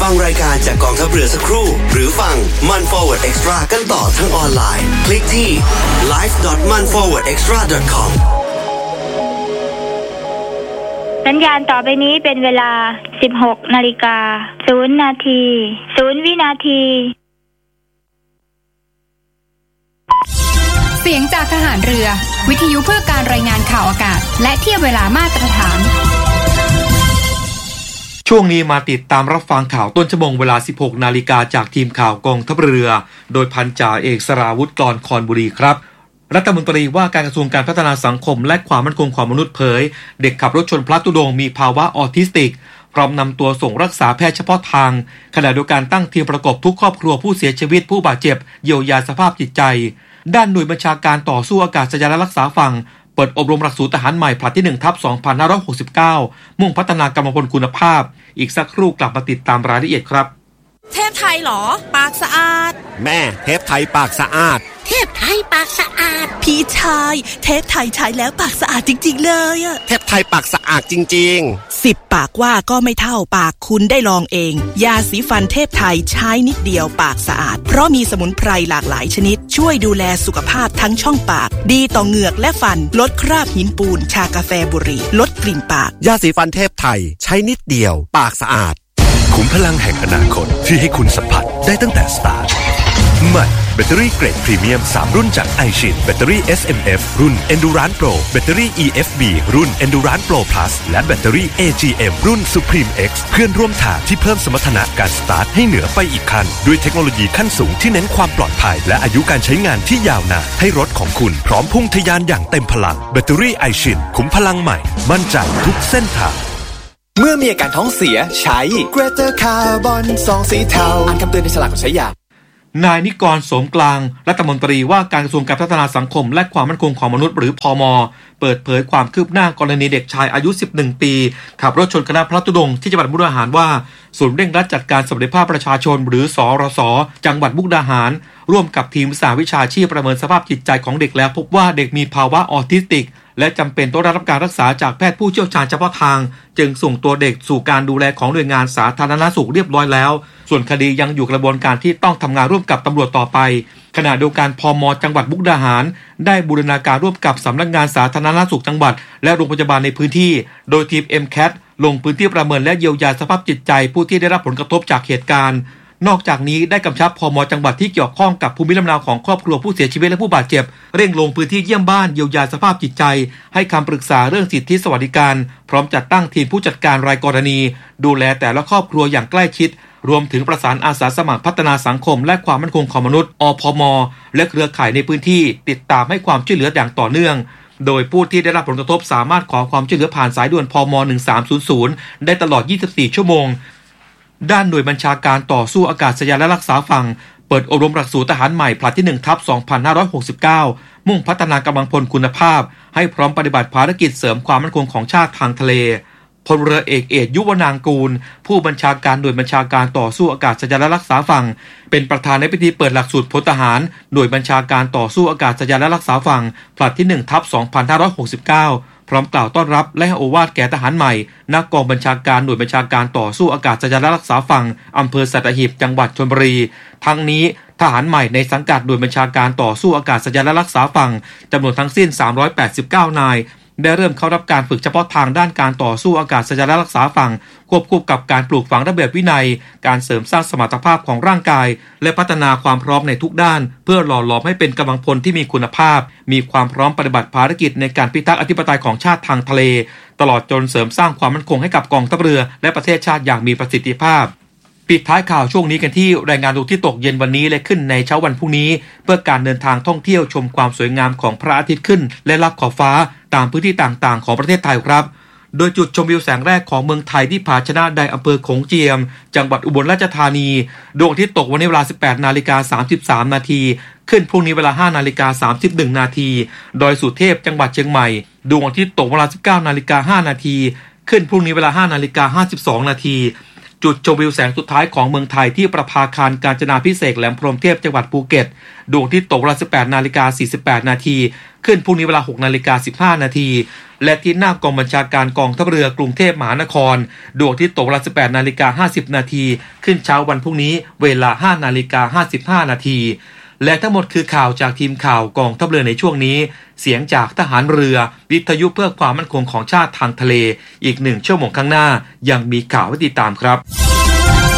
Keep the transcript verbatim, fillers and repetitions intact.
ฟังรายการจากกองทัพเรือสักครู่หรือฟังมัน Forward Extra กันต่อทั้งออนไลน์คลิกที่ ไลฟ์ ดอท มัน ฟอร์เวิร์ด เอ็กซ์ตร้า ดอท คอมสัญญาณต่อไปนี้เป็นเวลา สิบหกนาฬิกาศูนย์นาทีศูนย์วินาทีเสียงจากทหารเรือวิทยุเพื่อการรายงานข่าวอากาศและเทียบเวลามาตรฐานช่วงนี้มาติดตามรับฟังข่าวต้นชั่วโมงเวลา สิบหกนาฬิกาจากทีมข่าวกองทัพเรือโดยพันจ่าเอกสราวุธกรคอนบุรีครับรัฐมนตรีว่าการกระทรวงการพัฒนาสังคมและความมั่นคงของมนุษย์เผยเด็กขับรถชนพลัดตุดงมีภาวะออทิสติกพร้อมนำตัวส่งรักษาแพทย์เฉพาะทางขณะเดียวกันตั้งทีมประกบทุกครอบครัวผู้เสียชีวิตผู้บาดเจ็บเยียวยาสภาพจิตใจด้านหน่วยบัญชาการต่อสู้อากาศยานและรักษาฝั่งเปิดอบรมหลักสูตรทหารใหม่ผลัดที่ หนึ่งทับสองพันห้าร้อยหกสิบเก้า มุ่งพัฒนากำลังพลคุณภาพอีกสักครู่กลับมาติดตามรายละเอียดครับเทพไทยเหรอปากสะอาดแม่เทพไทยปากสะอาดเทพไทยปากสะอาดพี่ชายเทพไทยใช้แล้วปากสะอาดจริงๆเลยอะเทพไทยปากสะอาดจริงๆสิบปากว่าก็ไม่เท่าปากคุณได้ลองเองยาสีฟันเทพไทยใช้นิดเดียวปากสะอาดเพราะมีสมุนไพรหลากหลายชนิดช่วยดูแลสุขภาพทั้งช่องปากดีต่อเหงือกและฟันลดคราบหินปูนชากาแฟบุหรี่ลดกลิ่นปากยาสีฟันเทพไทยใช้นิดเดียวปากสะอาดขุมพลังแห่งอนาคตที่ให้คุณสัมผัสได้ตั้งแต่สตาร์ทใหม่แบตเตอรี่เกรดพรีเมียมสามรุ่นจากไอชินแบตเตอรี่ เอส เอ็ม เอฟ รุ่น Endurance Pro แบตเตอรี่ อี เอฟ บี รุ่น Endurance Pro Plus และแบตเตอรี่ เอ จี เอ็ม รุ่น Supreme X เพื่อนร่วมทางที่เพิ่มสมรรถนะการสตาร์ทให้เหนือไปอีกขั้นด้วยเทคโนโลยีขั้นสูงที่เน้นความปลอดภัยและอายุการใช้งานที่ยาวนานให้รถของคุณพร้อมพุ่งทะยานอย่างเต็มพลังแบตเตอรี่ไอชินขุมพลังใหม่มั่นใจทุกเส้นทางเมื่อมีอาการท้องเสียใช้ Greater Carbon ซองสีเทาอ่านคำเตือนในฉลากก่อนใช้ยานายนิกร โสมกลางรัฐมนตรีว่าการกระทรวงการพัฒนาสังคมและความมั่นคงของมนุษย์หรือพม.เปิดเผยความคืบหน้ากรณีเด็กชายอายุสิบเอ็ดปีขับรถชนคณะพลัดตุดงค์ที่จังหวัดมุกดาหารว่าศูนย์เร่งรัดจัดการสวัสดิภาพประชาชนหรือสรส.จังหวัดมุกดาหารร่วมกับทีมสหวิชาชีพประเมินสภาพจิตใจของเด็กแล้วพบว่าเด็กมีภาวะออทิสติกและจำเป็นต้องได้รับการรักษาจากแพทย์ผู้เชี่ยวชาญเฉพาะทางจึงส่งตัวเด็กสู่การดูแลของหน่วยงานสาธารณสุขเรียบร้อยแล้วส่วนคดียังอยู่กระบวนการที่ต้องทำงานร่วมกับตำรวจต่อไปขณะเดียวกันพม.จังหวัดมุกดาหารได้บูรณาการร่วมกับสำนักงานสาธารณสุขจังหวัดและโรงพยาบาลในพื้นที่โดยทีม เอ็ม แคท ลงพื้นที่ประเมินและเยียวยาสภาพจิตใจผู้ที่ได้รับผลกระทบจากเหตุการณ์นอกจากนี้ได้กำชับพม.จังหวัดที่เกี่ยวข้องกับภูมิลำเนาของครอบครัวผู้เสียชีวิตและผู้บาดเจ็บเร่งลงพื้นที่เยี่ยมบ้านเยียวยาสภาพจิตใจให้คำปรึกษาเรื่องสิทธิสวัสดิการพร้อมจัดตั้งทีมผู้จัดการรายกรณีดูแลแต่ละครอบครัวอย่างใกล้ชิดรวมถึงประสานอาสาสมัครพัฒนาสังคมและความมั่นคงของมนุษย์อพม.และเครือข่ายในพื้นที่ติดตามให้ความช่วยเหลืออย่างต่อเนื่องโดยผู้ที่ได้รับผลกระทบสามารถขอความช่วยเหลือผ่านสายด่วนพม.หนึ่งสามศูนย์ศูนย์ได้ตลอดยี่สิบสี่ชั่วโมงด้านหน่วยบัญชาการต่อสู้อากาศยานและรักษาฝั่งเปิดอบรมหลักสูตรทหารใหม่ผลัดที่ หนึ่งทับสองพันห้าร้อยหกสิบเก้า มุ่งพัฒนากำลังพลคุณภาพให้พร้อมปฏิบัติภารกิจเสริมความมั่นคงของชาติทางทะเลพลเรือเอกเอกยุวนางกูลผู้บัญชาการหน่วยบัญชาการต่อสู้อากาศยานและรักษาฝั่งเป็นประธานในพิธีเปิดหลักสูตรพลทหารหน่วยบัญชาการต่อสู้อากาศยานและรักษาฝั่งผลัดที่ หนึ่งทับสองพันห้าร้อยหกสิบเก้าพร้อมกล่าวต้อนรับและให้โอวาทแก่ทหารใหม่ณกองบัญชาการหน่วยบัญชาการต่อสู้อากาศยานและรักษาฝั่งอำเภอสัตหีบจังหวัดชลบุรีทั้งนี้ทหารใหม่ในสังกัดหน่วยบัญชาการต่อสู้อากาศยานและรักษาฝั่งจำนวนทั้งสิ้นสามร้อยแปดสิบเก้านายได้เริ่มเข้ารับการฝึกเฉพาะทางด้านการต่อสู้อากาศยานและรักษาฝั่งควบคู่กับการปลูกฝังระเบียบวินัยการเสริมสร้างสมรรถภาพของร่างกายและพัฒนาความพร้อมในทุกด้านเพื่อหล่อหลอมให้เป็นกำลังพลที่มีคุณภาพมีความพร้อมปฏิบัติภารกิจในการพิทักษ์อธิปไตยของชาติทางทะเลตลอดจนเสริมสร้างความมั่นคงให้กับกองทัพเรือและประเทศชาติอย่างมีประสิทธิภาพปิดท้ายข่าวช่วงนี้กันที่รายงานดวงที่ตกเย็นวันนี้และขึ้นในเช้าวันพรุ่งนี้เพื่อการเดินทางท่องเที่ยวชมความสวยงามของพระอาทิตย์ขึ้นและลับขอบฟ้าตามพื้นที่ต่างๆของประเทศไทยครับโดยจุดชมวิวแสงแรกของเมืองไทยที่ผาชนะไดอำเภอโขงเจียมจังหวัดอุบลราชธานีดวงอาทิตย์ตกวันนี้เวลา สิบแปดนาฬิกาสามสิบสามนาทีขึ้นพรุ่งนี้เวลา ห้านาฬิกาสามสิบเอ็ดนาทีดอยสุเทพจังหวัดเชียงใหม่ดวงอาทิตย์ตกเวลา สิบเก้านาฬิกาห้านาทีขึ้นพรุ่งนี้เวลา ห้านาฬิกาห้าสิบสองนาทีจุดชมวิวแสงสุดท้ายของเมืองไทยที่ประภาคารกาญจนาภิเษกแหลมพรหมเทพจังหวัดภูเก็ตดวงอาทิตย์ตกเวลา สิบแปดนาฬิกาสี่สิบแปดนาทีขึ้นพรุ่งนี้เวลา หกนาฬิกาสิบห้านาทีและที่หน้ากองบัญชาการกองทัพเรือกรุงเทพมหานครดวงอาทิตย์ตกเวลา สิบแปดนาฬิกาห้าสิบนาทีขึ้นเช้าวันพรุ่งนี้เวลา ห้านาฬิกาห้าสิบห้านาทีและทั้งหมดคือข่าวจากทีมข่าวกองทัพเรือในช่วงนี้เสียงจากทหารเรือวิทยุเพื่อความมั่นคงของชาติทางทะเลอีกหนึ่งชั่วโมงข้างหน้ายังมีข่าวให้ติดตามครับ